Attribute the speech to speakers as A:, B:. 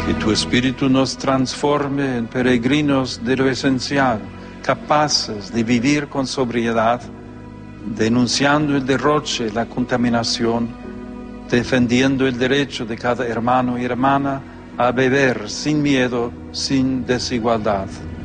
A: Que tu Espíritu nos transforme en peregrinos de lo esencial, capaces de vivir con sobriedad, denunciando el derroche, la contaminación, defendiendo el derecho de cada hermano y hermana a beber sin miedo, sin desigualdad.